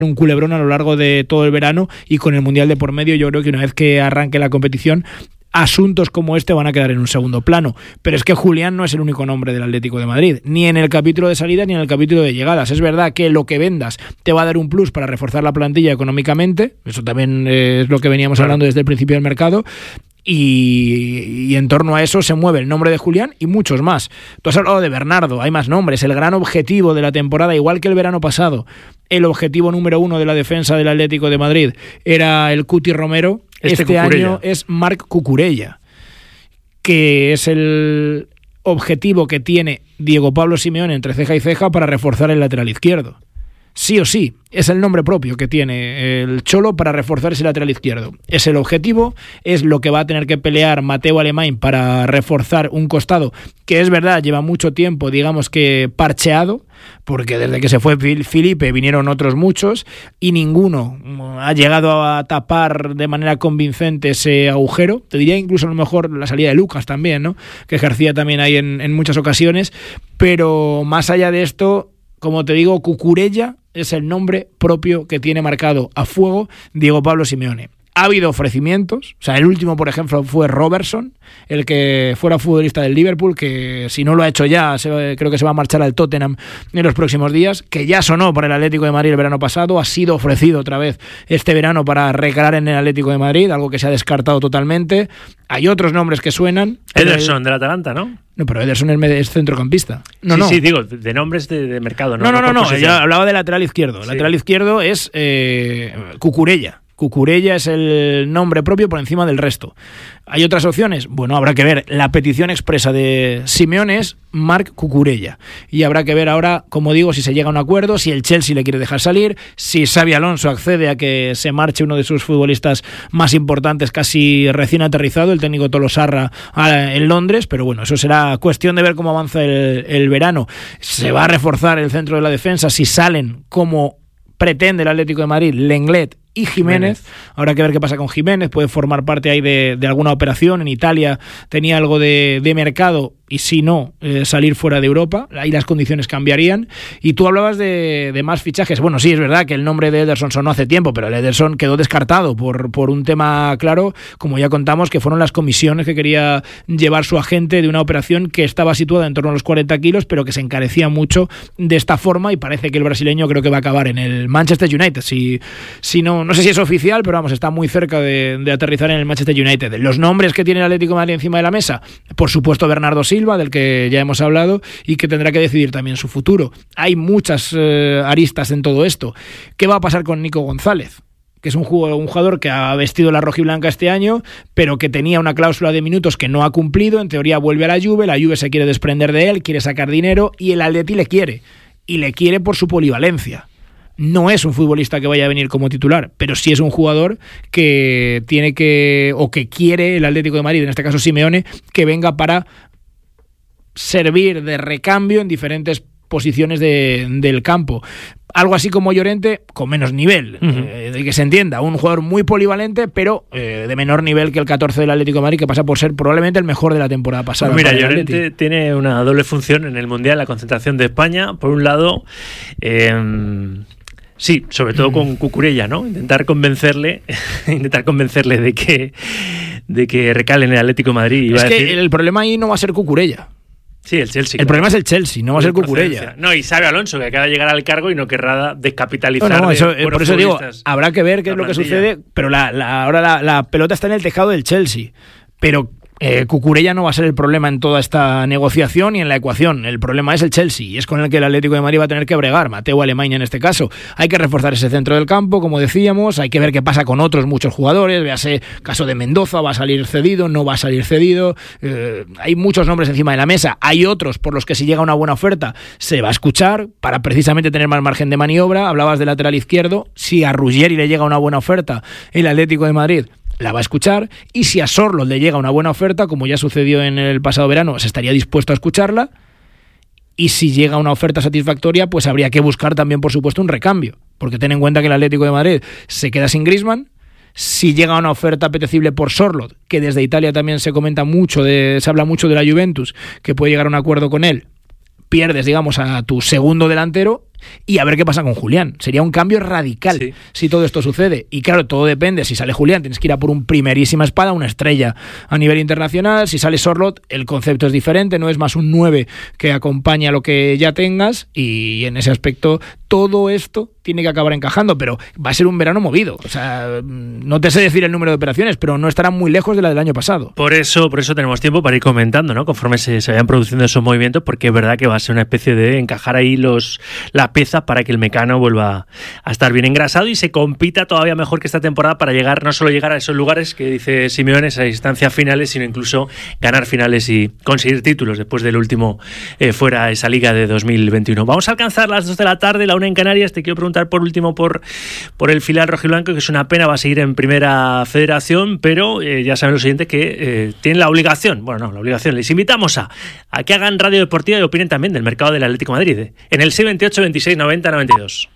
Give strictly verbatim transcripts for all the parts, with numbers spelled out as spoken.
un culebrón a lo largo de todo el verano, y con el Mundial de por medio yo creo que una vez que arranque la competición asuntos como este van a quedar en un segundo plano. Pero es que Julián no es el único nombre del Atlético de Madrid, ni en el capítulo de salida ni en el capítulo de llegadas. Es verdad que lo que vendas te va a dar un plus para reforzar la plantilla económicamente, eso también es lo que veníamos claro. hablando desde el principio del mercado. Y, y en torno a eso se mueve el nombre de Julián y muchos más. Tú has hablado de Bernardo, hay más nombres. El gran objetivo de la temporada, igual que el verano pasado, el objetivo número uno de la defensa del Atlético de Madrid era el Cuti Romero. Este, este año es Marc Cucurella, que es el objetivo que tiene Diego Pablo Simeone entre ceja y ceja para reforzar el lateral izquierdo. Sí o sí, es el nombre propio que tiene el Cholo para reforzar ese lateral izquierdo. Es el objetivo, es lo que va a tener que pelear Mateu Alemany para reforzar un costado que es verdad, lleva mucho tiempo, digamos que parcheado, porque desde que se fue Filipe vinieron otros muchos y ninguno ha llegado a tapar de manera convincente ese agujero. Te diría incluso a lo mejor la salida de Lucas también, ¿no? Que ejercía también ahí en, en muchas ocasiones, pero más allá de esto, como te digo, Cucurella es el nombre propio que tiene marcado a fuego Diego Pablo Simeone. Ha habido ofrecimientos, o sea, el último, por ejemplo, fue Robertson, el que fuera futbolista del Liverpool, que si no lo ha hecho ya, se, creo que se va a marchar al Tottenham en los próximos días, que ya sonó por el Atlético de Madrid el verano pasado, ha sido ofrecido otra vez este verano para recalar en el Atlético de Madrid, algo que se ha descartado totalmente. Hay otros nombres que suenan. Ederson el... del Atalanta, ¿no? No, pero Ederson es, es centrocampista. No, sí, no. sí, digo, de nombres de, de mercado, ¿no? No, no, no, no, no. Yo hablaba de lateral izquierdo. Sí. Lateral izquierdo es eh, Cucurella. Cucurella es el nombre propio por encima del resto. ¿Hay otras opciones? Bueno, habrá que ver. La petición expresa de Simeone es Marc Cucurella. Y habrá que ver ahora, como digo, si se llega a un acuerdo, si el Chelsea le quiere dejar salir, si Xabi Alonso accede a que se marche uno de sus futbolistas más importantes, casi recién aterrizado, el técnico Tolosarra en Londres. Pero bueno, eso será cuestión de ver cómo avanza el, el verano. Se va a reforzar el centro de la defensa si salen como pretende el Atlético de Madrid, Lenglet y Jiménez. Jiménez. Habrá que ver qué pasa con Jiménez, puede formar parte ahí de, de alguna operación. En Italia tenía algo de, de mercado y si no, eh, salir fuera de Europa, ahí las condiciones cambiarían. Y tú hablabas de, de más fichajes. Bueno, sí, es verdad que el nombre de Ederson sonó hace tiempo, pero el Ederson quedó descartado por, por un tema claro, como ya contamos, que fueron las comisiones que quería llevar su agente de una operación que estaba situada en torno a los cuarenta kilos, pero que se encarecía mucho de esta forma, y parece que el brasileño creo que va a acabar en el Manchester United. Si, si no, no sé si es oficial, pero vamos, está muy cerca de, de aterrizar en el Manchester United. Los nombres que tiene el Atlético de Madrid encima de la mesa, por supuesto Bernardo Silva, del que ya hemos hablado y que tendrá que decidir también su futuro. Hay muchas eh, aristas en todo esto. ¿Qué va a pasar con Nico González? Que es un jugador, un jugador que ha vestido la rojiblanca este año, pero que tenía una cláusula de minutos que no ha cumplido. En teoría vuelve a la Juve, la Juve se quiere desprender de él, quiere sacar dinero y el Atleti le quiere. Y le quiere por su polivalencia. No es un futbolista que vaya a venir como titular, pero sí es un jugador que tiene que, o que quiere el Atlético de Madrid, en este caso Simeone, que venga para servir de recambio en diferentes posiciones de, del campo. Algo así como Llorente, con menos nivel, uh-huh. eh, de que se entienda, un jugador muy polivalente, pero eh, de menor nivel que el catorce del Atlético de Madrid, que pasa por ser probablemente el mejor de la temporada pasada. Pues mira, Llorente tiene una doble función en el Mundial, la concentración de España. Por un lado, eh, sí, sobre todo con Cucurella, ¿no? Intentar convencerle, intentar convencerle de que, de que recale en el Atlético de Madrid. Es iba que a decir... el problema ahí no va a ser Cucurella. Sí, el Chelsea. El claro. problema es el Chelsea, no va a ser Cucurella. No, y Xabi Alonso, que acaba de llegar al cargo y no querrá descapitalizar. No, no, eso, de por eso digo, habrá que ver qué es lo que sucede, pero la, la, ahora la, la pelota está en el tejado del Chelsea. Pero eh, Cucurella no va a ser el problema en toda esta negociación y en la ecuación. El problema es el Chelsea y es con el que el Atlético de Madrid va a tener que bregar. Mateu Alemany en este caso. Hay que reforzar ese centro del campo, como decíamos. Hay que ver qué pasa con otros muchos jugadores. Véase, caso de Mendoza, va a salir cedido, no va a salir cedido. Eh, hay muchos nombres encima de la mesa. Hay otros por los que si llega una buena oferta se va a escuchar para precisamente tener más margen de maniobra. Hablabas del lateral izquierdo. Si a Ruggeri le llega una buena oferta el Atlético de Madrid la va a escuchar, y si a Sorloth le llega una buena oferta, como ya sucedió en el pasado verano, se estaría dispuesto a escucharla, y si llega una oferta satisfactoria, pues habría que buscar también, por supuesto, un recambio, porque ten en cuenta que el Atlético de Madrid se queda sin Griezmann. Si llega una oferta apetecible por Sorloth, que desde Italia también se comenta mucho, de, se habla mucho de la Juventus, que puede llegar a un acuerdo con él, pierdes, digamos, a tu segundo delantero, y a ver qué pasa con Julián. Sería un cambio radical sí. si todo esto sucede. Y claro, todo depende. Si sale Julián, tienes que ir a por un primerísima espada, una estrella a nivel internacional. Si sale Sorloth, el concepto es diferente, no es más un nueve que acompaña lo que ya tengas, y en ese aspecto todo esto tiene que acabar encajando, pero va a ser un verano movido. O sea, no te sé decir el número de operaciones, pero no estará muy lejos de la del año pasado. Por eso, por eso tenemos tiempo para ir comentando, ¿no? Conforme se, se vayan produciendo esos movimientos, porque es verdad que va a ser una especie de encajar ahí los las piezas para que el Mecano vuelva a estar bien engrasado y se compita todavía mejor que esta temporada para llegar, no solo llegar a esos lugares que dice Simeone, esas instancias finales, sino incluso ganar finales y conseguir títulos después del último eh, fuera esa liga de dos mil veintiuno. Vamos a alcanzar las dos de la tarde, la una en Canarias. Te quiero preguntar por último por, por el filial rojiblanco, que es una pena, va a seguir en Primera Federación, pero eh, ya saben los siguientes que eh, tienen la obligación, bueno, no, la obligación, les invitamos a, a que hagan radio deportiva y opinen también del mercado del Atlético de Madrid, eh, en el seis veintiocho veintiséis noventa noventa y dos.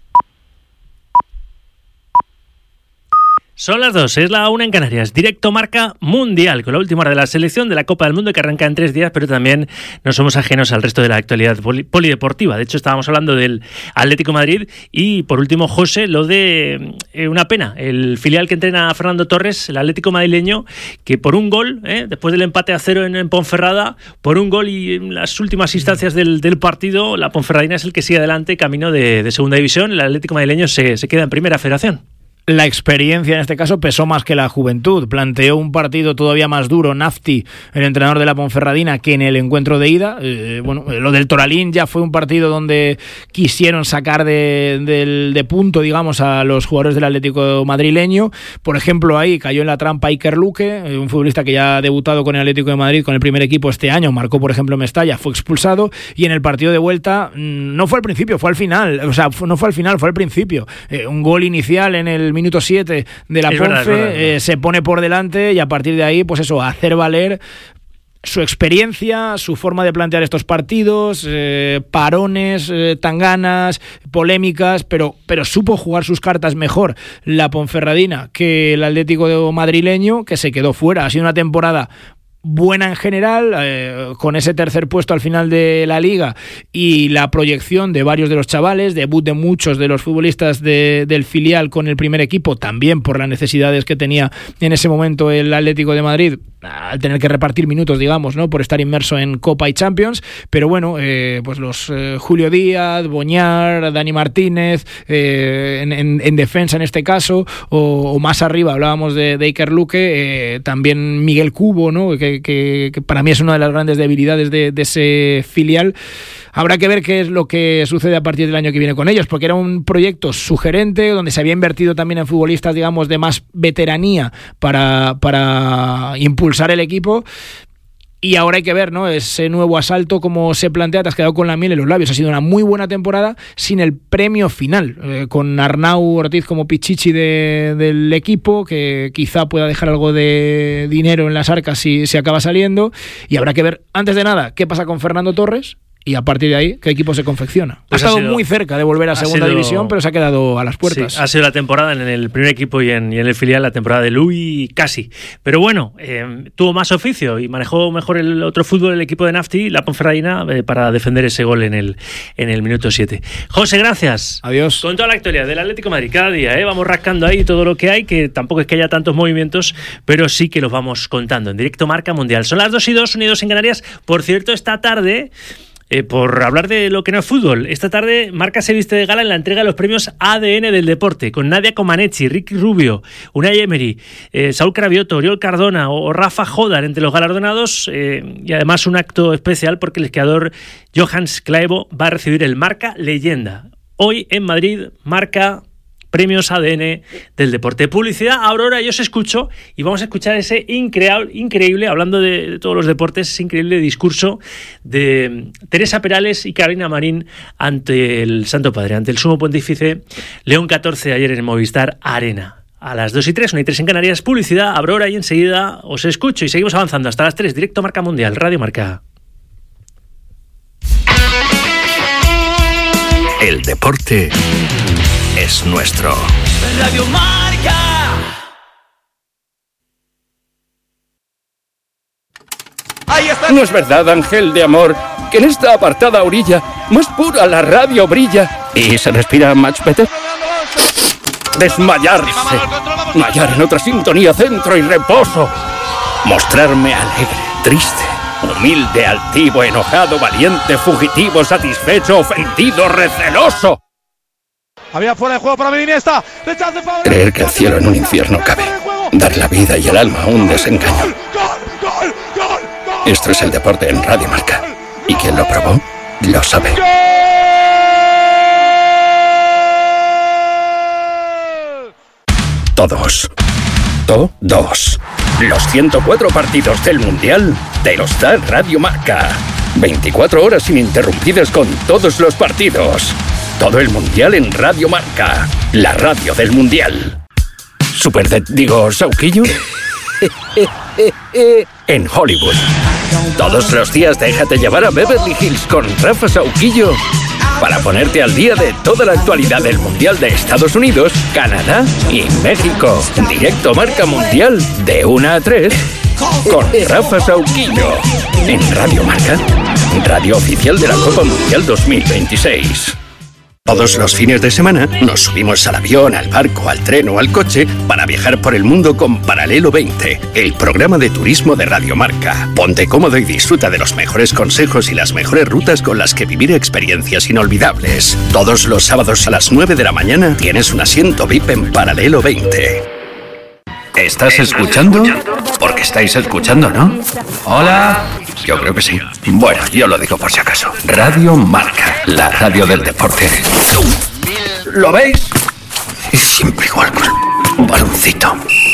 Son las dos, es la una en Canarias. Directo Marca Mundial, con la última hora de la selección de la Copa del Mundo, que arranca en tres días, pero también no somos ajenos al resto de la actualidad poli- polideportiva. De hecho, estábamos hablando del Atlético de Madrid y, por último, José, lo de eh, una pena, el filial que entrena a Fernando Torres, el Atlético madrileño, que por un gol, eh, después del empate a cero en, en Ponferrada, por un gol y en las últimas instancias del, del partido, la Ponferradina es el que sigue adelante, camino de, de segunda división. El Atlético madrileño se, se queda en Primera Federación. La experiencia en este caso pesó más que la juventud. Planteó un partido todavía más duro Nafti, el entrenador de la Ponferradina, que en el encuentro de ida. Eh, bueno, lo del Toralín ya fue un partido donde quisieron sacar de, de, de punto, digamos, a los jugadores del Atlético madrileño. Por ejemplo, ahí cayó en la trampa Iker Luque, un futbolista que ya ha debutado con el Atlético de Madrid, con el primer equipo este año, marcó por ejemplo Mestalla, fue expulsado, y en el partido de vuelta no fue al principio, fue al final. O sea, no fue al final, fue al principio. Eh, un gol inicial en el minuto siete de la es Ponfe, verdad, es verdad, eh, se pone por delante, y a partir de ahí, pues eso, hacer valer su experiencia, su forma de plantear estos partidos, eh, parones, eh, tanganas, polémicas, pero, pero supo jugar sus cartas mejor la Ponferradina que el Atlético madrileño, que se quedó fuera. Ha sido una temporada buena en general, eh, con ese tercer puesto al final de la liga y la proyección de varios de los chavales, debut de muchos de los futbolistas de, del filial con el primer equipo, también por las necesidades que tenía en ese momento el Atlético de Madrid al tener que repartir minutos, digamos, ¿no?, por estar inmerso en Copa y Champions. Pero bueno, eh, pues los eh, Julio Díaz, Boñar, Dani Martínez, eh, en, en, en defensa en este caso, o, o más arriba hablábamos de, de Iker Luque, eh, también Miguel Cubo, ¿no?, que, que, que para mí es una de las grandes debilidades de, de ese filial. Habrá que ver qué es lo que sucede a partir del año que viene con ellos, porque era un proyecto sugerente, donde se había invertido también en futbolistas, digamos, de más veteranía para, para impulsar el equipo. Y ahora hay que ver, ¿no?, ese nuevo asalto, cómo se plantea. Te has quedado con la miel en los labios. Ha sido una muy buena temporada sin el premio final, eh, con Arnau Ortiz como pichichi de, del equipo, que quizá pueda dejar algo de dinero en las arcas si se acaba saliendo. Y habrá que ver, antes de nada, qué pasa con Fernando Torres, y a partir de ahí, ¿qué equipo se confecciona? Pues ha estado ha sido, muy cerca de volver a segunda sido, división, pero se ha quedado a las puertas. Sí, ha sido la temporada en el primer equipo y en, y en el filial, la temporada de Luis casi. Pero bueno, eh, tuvo más oficio y manejó mejor el otro fútbol, el equipo de Nafti, la Ponferradina, eh, para defender ese gol en el, en el minuto siete. José, gracias. Adiós. Con toda la actualidad del Atlético de Madrid, cada día, ¿eh? Vamos rascando ahí todo lo que hay, que tampoco es que haya tantos movimientos, pero sí que los vamos contando en Directo Marca Mundial. Son las dos y dos, unidos en Canarias. Por cierto, esta tarde... Eh, por hablar de lo que no es fútbol, esta tarde Marca se viste de gala en la entrega de los premios A D N del deporte, con Nadia Comaneci, Ricky Rubio, Unai Emery, eh, Saúl Cravioto, Oriol Cardona o, o Rafa Jodar entre los galardonados, eh, y además un acto especial porque el esquiador Johans Claevo va a recibir el Marca Leyenda. Hoy en Madrid, Marca... Premios A D N del deporte. Publicidad, Aurora, yo os escucho y vamos a escuchar ese increíble, increíble hablando de, de todos los deportes, ese increíble discurso de Teresa Perales y Carolina Marín ante el Santo Padre, ante el Sumo Pontífice León catorce ayer en Movistar Arena. A las dos y tres, una y tres en Canarias, publicidad, Aurora, y enseguida os escucho y seguimos avanzando hasta las tres. Directo Marca Mundial, Radio Marca. El deporte es nuestro. Radio Marca. Ahí está. No es verdad, ángel de amor. que en esta apartada orilla más pura la radio brilla y se respira much better. Desmayarse, mallar en otra sintonía, centro y reposo, mostrarme alegre, triste, humilde, altivo, enojado, valiente, fugitivo, satisfecho, ofendido, receloso. Había fuera de juego para Iniesta. Creer que el cielo en un infierno cabe, dar la vida y el alma a un desengaño. Esto es el deporte en Radio Marca, y quien lo probó lo sabe. Todos, todos, los ciento cuatro partidos del Mundial te los da Radio Marca. veinticuatro horas ininterrumpidas con todos los partidos. Todo el Mundial en Radio Marca, la radio del Mundial. Super de, digo, Sauquillo. En Hollywood. Todos los días déjate llevar a Beverly Hills con Rafa Sauquillo para ponerte al día de toda la actualidad del Mundial de Estados Unidos, Canadá y México. Directo Marca Mundial de una a tres con Rafa Sauquillo en Radio Marca, radio oficial de la Copa Mundial dos mil veintiséis. Todos los fines de semana nos subimos al avión, al barco, al tren o al coche para viajar por el mundo con Paralelo veinte, el programa de turismo de Radio Marca. Ponte cómodo y disfruta de los mejores consejos y las mejores rutas con las que vivir experiencias inolvidables. Todos los sábados a las nueve de la mañana tienes un asiento V I P en Paralelo veinte. ¿Estás escuchando? Porque estáis escuchando, ¿no? Hola. Yo creo que sí. Bueno, yo lo digo por si acaso. Radio Marca, la radio del deporte. ¿Lo veis? Es siempre igual con un baloncito.